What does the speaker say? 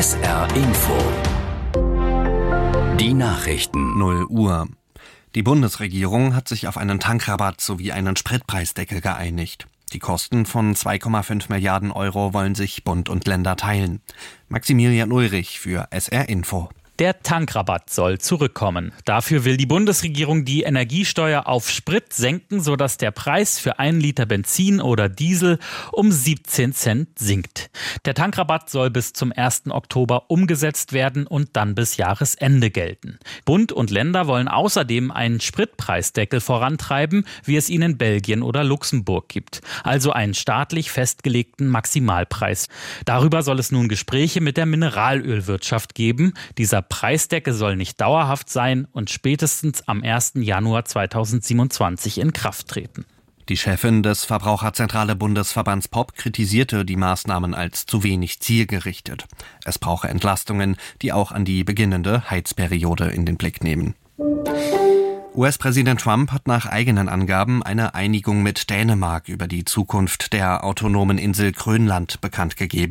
SR Info. Die Nachrichten. 0 Uhr. Die Bundesregierung hat sich auf einen Tankrabatt sowie einen Spritpreisdeckel geeinigt. Die Kosten von 2,5 Milliarden Euro wollen sich Bund und Länder teilen. Maximilian Ulrich für SR Info. Der Tankrabatt soll zurückkommen. Dafür will die Bundesregierung die Energiesteuer auf Sprit senken, sodass der Preis für 1 Liter Benzin oder Diesel um 17 Cent sinkt. Der Tankrabatt soll bis zum 1. Oktober umgesetzt werden und dann bis Jahresende gelten. Bund und Länder wollen außerdem einen Spritpreisdeckel vorantreiben, wie es ihn in Belgien oder Luxemburg gibt. Also einen staatlich festgelegten Maximalpreis. Darüber soll es nun Gespräche mit der Mineralölwirtschaft geben. Dieser Preisdeckel soll nicht dauerhaft sein und spätestens am 1. Januar 2027 in Kraft treten. Die Chefin des Verbraucherzentrale Bundesverbands POP kritisierte die Maßnahmen als zu wenig zielgerichtet. Es brauche Entlastungen, die auch an die beginnende Heizperiode in den Blick nehmen. US-Präsident Trump hat nach eigenen Angaben eine Einigung mit Dänemark über die Zukunft der autonomen Insel Grönland bekannt gegeben.